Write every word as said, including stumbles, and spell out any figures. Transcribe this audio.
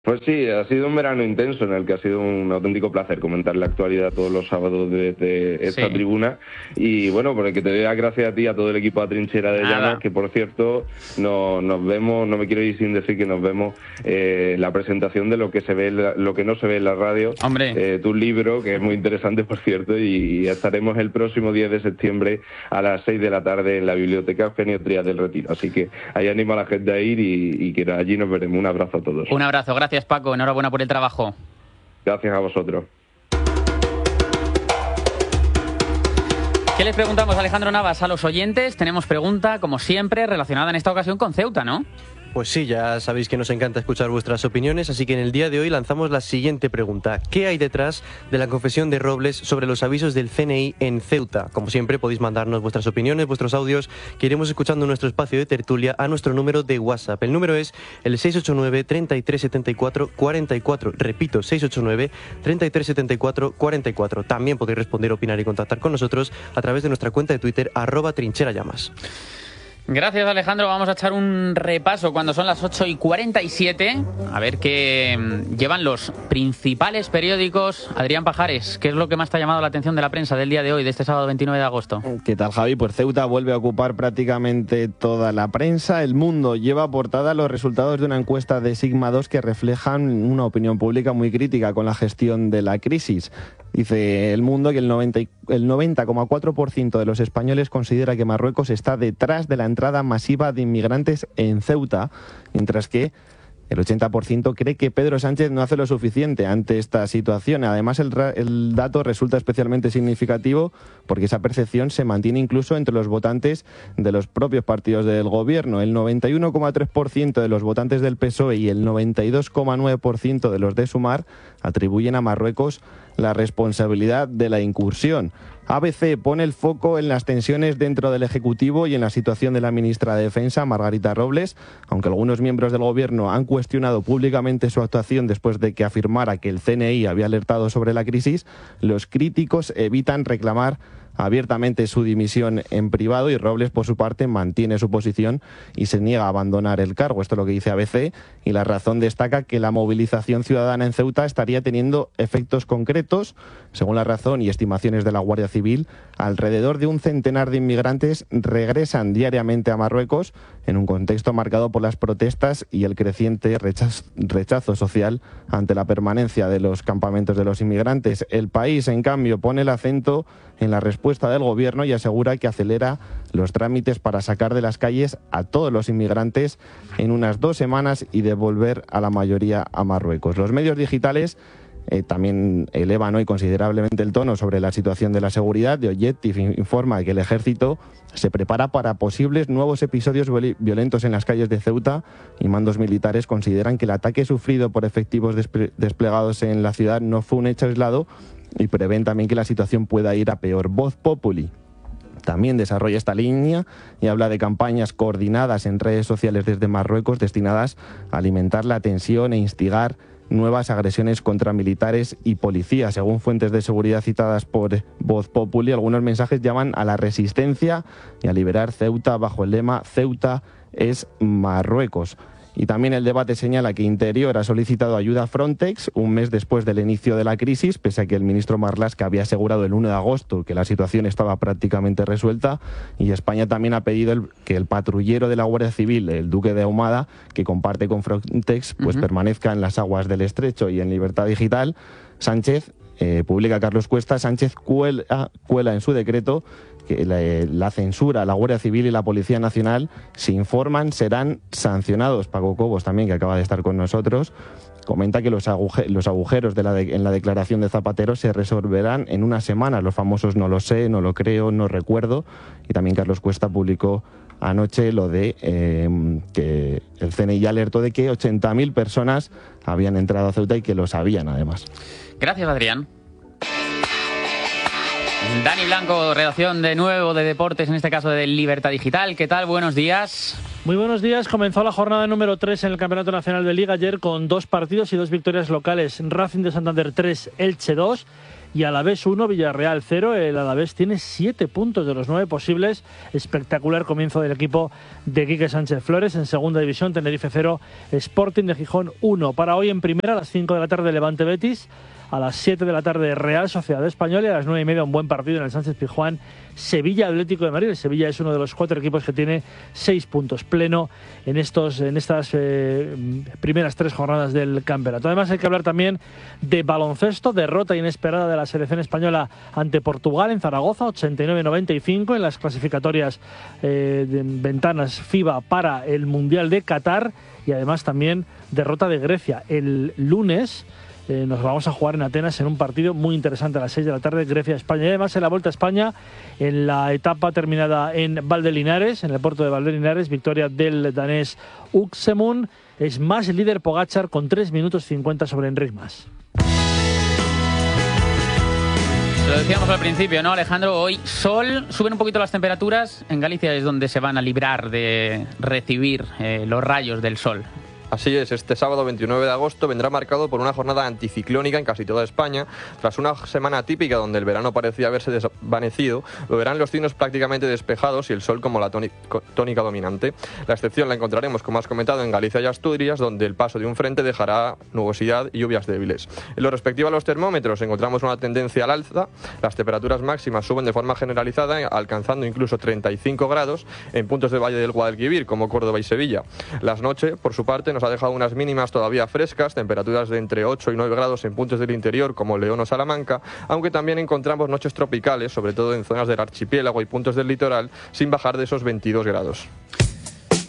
Pues sí, ha sido un verano intenso en el que ha sido un auténtico placer comentar la actualidad todos los sábados desde esta sí. tribuna. Y bueno, por el que te doy las gracias a ti y a todo el equipo de Trinchera de Nada. Llamas, que por cierto no, nos vemos, no me quiero ir sin decir que nos vemos eh, la presentación de lo que se ve, lo que no se ve en la radio. Hombre. Eh, tu libro, que es muy interesante, por cierto, y, y estaremos el próximo diez de septiembre a las seis de la tarde en la Biblioteca Eugenio Trías del Retiro. Así que ahí animo a la gente a ir y, y que allí nos veremos. Un abrazo a todos. Un abrazo, gracias. Gracias, Paco. Enhorabuena por el trabajo. Gracias a vosotros. ¿Qué les preguntamos, Alejandro Navas, a los oyentes? Tenemos pregunta, como siempre, relacionada en esta ocasión con Ceuta, ¿no? Pues sí, ya sabéis que nos encanta escuchar vuestras opiniones, así que en el día de hoy lanzamos la siguiente pregunta. ¿Qué hay detrás de la confesión de Robles sobre los avisos del C N I en Ceuta? Como siempre, podéis mandarnos vuestras opiniones, vuestros audios, que iremos escuchando en nuestro espacio de tertulia a nuestro número de WhatsApp. El número es el seis ocho nueve, treinta y tres, setenta y cuatro, cuarenta y cuatro. Repito, seis ocho nueve, treinta y tres, setenta y cuatro, cuarenta y cuatro. También podéis responder, opinar y contactar con nosotros a través de nuestra cuenta de Twitter, arroba trincherallamas. Gracias, Alejandro. Vamos a echar un repaso cuando son las ocho y cuarenta y siete. A ver qué llevan los principales periódicos. Adrián Pajares, ¿qué es lo que más te ha llamado la atención de la prensa del día de hoy, de este sábado veintinueve de agosto? ¿Qué tal, Javi? Pues Ceuta vuelve a ocupar prácticamente toda la prensa. El Mundo lleva a portada los resultados de una encuesta de Sigma dos que reflejan una opinión pública muy crítica con la gestión de la crisis. Dice El Mundo que el noventa coma cuatro por ciento de los españoles considera que Marruecos está detrás de la entrada masiva de inmigrantes en Ceuta, mientras que el ochenta por ciento cree que Pedro Sánchez no hace lo suficiente ante esta situación. Además, el, el dato resulta especialmente significativo porque esa percepción se mantiene incluso entre los votantes de los propios partidos del gobierno. El noventa y uno coma tres por ciento de los votantes del P S O E y el noventa y dos coma nueve por ciento de los de Sumar atribuyen a Marruecos la responsabilidad de la incursión. A B C pone el foco en las tensiones dentro del Ejecutivo y en la situación de la ministra de Defensa, Margarita Robles. Aunque algunos miembros del Gobierno han cuestionado públicamente su actuación después de que afirmara que el C N I había alertado sobre la crisis, los críticos evitan reclamar abiertamente su dimisión en privado y Robles, por su parte, mantiene su posición y se niega a abandonar el cargo. Esto es lo que dice A B C, y La Razón destaca que la movilización ciudadana en Ceuta estaría teniendo efectos concretos. Según La Razón y estimaciones de la Guardia Civil, alrededor de un centenar de inmigrantes regresan diariamente a Marruecos en un contexto marcado por las protestas y el creciente rechazo, rechazo social ante la permanencia de los campamentos de los inmigrantes. El País, en cambio, pone el acento en la respuesta del Gobierno y asegura que acelera los trámites para sacar de las calles a todos los inmigrantes en unas dos semanas y devolver a la mayoría a Marruecos. Los medios digitales Eh, también elevan hoy considerablemente el tono sobre la situación de la seguridad. The Objective informa que el ejército se prepara para posibles nuevos episodios violentos en las calles de Ceuta y mandos militares consideran que el ataque sufrido por efectivos desple- desplegados en la ciudad no fue un hecho aislado y prevén también que la situación pueda ir a peor. Voz Populi también desarrolla esta línea y habla de campañas coordinadas en redes sociales desde Marruecos destinadas a alimentar la tensión e instigar nuevas agresiones contra militares y policías. Según fuentes de seguridad citadas por Voz Populi, algunos mensajes llaman a la resistencia y a liberar Ceuta bajo el lema Ceuta es Marruecos. Y también el debate señala que Interior ha solicitado ayuda a Frontex un mes después del inicio de la crisis, pese a que el ministro Marlaska había asegurado el uno de agosto que la situación estaba prácticamente resuelta. Y España también ha pedido el, que el patrullero de la Guardia Civil, el Duque de Ahumada, que comparte con Frontex, pues uh-huh. permanezca en las aguas del Estrecho. Y en Libertad Digital, Sánchez, eh, publica Carlos Cuesta, Sánchez cuela, cuela en su decreto que la, la censura, la Guardia Civil y la Policía Nacional, si informan, serán sancionados. Paco Cobos, también, que acaba de estar con nosotros, comenta que los, aguje- los agujeros de la de- en la declaración de Zapatero se resolverán en una semana. Los famosos no lo sé, no lo creo, no recuerdo. Y también Carlos Cuesta publicó anoche lo de eh, que el C N I ya alertó de que ochenta mil personas habían entrado a Ceuta y que lo sabían, además. Gracias, Adrián. Dani Blanco, redacción de nuevo de deportes, en este caso de Libertad Digital. ¿Qué tal? Buenos días. Muy buenos días. Comenzó la jornada número tres en el Campeonato Nacional de Liga ayer con dos partidos y dos victorias locales. Racing de Santander tres, Elche dos. y Alavés uno, Villarreal cero. El Alavés tiene siete puntos de los nueve posibles. Espectacular comienzo del equipo de Quique Sánchez Flores. En segunda división, Tenerife cero, Sporting de Gijón uno. Para hoy en primera, a las cinco de la tarde, Levante Betis. A las siete de la tarde, Real Sociedad Española, y a las nueve y media un buen partido en el Sánchez Pizjuán, Sevilla Atlético de Madrid. El Sevilla es uno de los cuatro equipos que tiene seis puntos pleno en estos en estas eh, primeras tres jornadas del campeonato. Además hay que hablar también de baloncesto, derrota inesperada de la selección española ante Portugal en Zaragoza, ochenta y nueve a noventa y cinco en las clasificatorias eh, de ventanas FIBA para el Mundial de Qatar, y además también derrota de Grecia. El lunes Eh, nos vamos a jugar en Atenas en un partido muy interesante a las seis de la tarde, Grecia-España. Y además en la Vuelta a España, en la etapa terminada en Valdelinares, en el puerto de Valdelinares, victoria del danés Uxemund. Es más el líder Pogačar con tres minutos cincuenta sobre Enric Mas. Lo decíamos al principio, ¿no, Alejandro? Hoy sol, suben un poquito las temperaturas. En Galicia es donde se van a librar de recibir eh, los rayos del sol. Así es, este sábado veintinueve de agosto vendrá marcado por una jornada anticiclónica en casi toda España. Tras una semana típica donde el verano parecía haberse desvanecido, lo verán los cielos prácticamente despejados y el sol como la tónica dominante. La excepción la encontraremos, como has comentado, en Galicia y Asturias, donde el paso de un frente dejará nubosidad y lluvias débiles. En lo respectivo a los termómetros, encontramos una tendencia al alza. Las temperaturas máximas suben de forma generalizada, alcanzando incluso treinta y cinco grados en puntos del Valle del Guadalquivir, como Córdoba y Sevilla. Las noches, por su parte, nos ha dejado unas mínimas todavía frescas, temperaturas de entre ocho y nueve grados en puntos del interior como León o Salamanca, aunque también encontramos noches tropicales, sobre todo en zonas del archipiélago y puntos del litoral, sin bajar de esos veintidós grados.